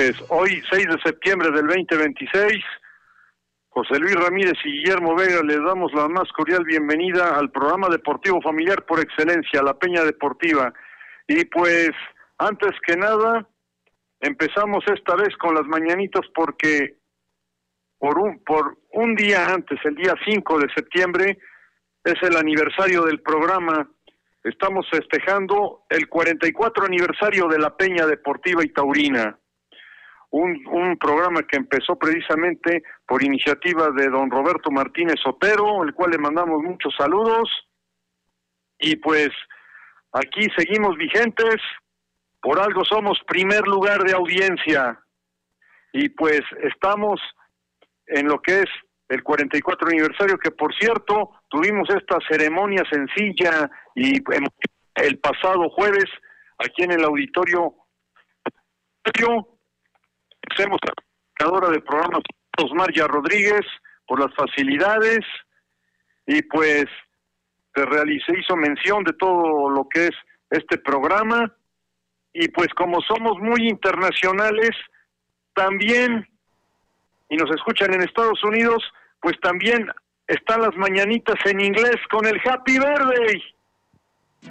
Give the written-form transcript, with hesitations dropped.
pues hoy, 6 de septiembre del 2026, José Luis Ramírez y Guillermo Vega les damos la más cordial bienvenida al programa deportivo familiar por excelencia, La Peña Deportiva. Y pues, antes que nada, empezamos esta vez con las mañanitas porque por un día antes, el día 5 de septiembre, es el aniversario del programa. Estamos festejando el 44 aniversario de La Peña Deportiva y Taurina. Un programa que empezó precisamente por iniciativa de don Roberto Martínez Otero, el cual le mandamos muchos saludos. Y pues aquí seguimos vigentes, por algo somos primer lugar de audiencia. Y pues estamos en lo que es el 44 aniversario, que por cierto, tuvimos esta ceremonia sencilla y el pasado jueves, aquí en el auditorio, hacemos a la creadora del programa, Osmaria Rodríguez, por las facilidades, y pues se hizo mención de todo lo que es este programa, y pues como somos muy internacionales, también, y nos escuchan en Estados Unidos, pues también están las mañanitas en inglés con el Happy Birthday.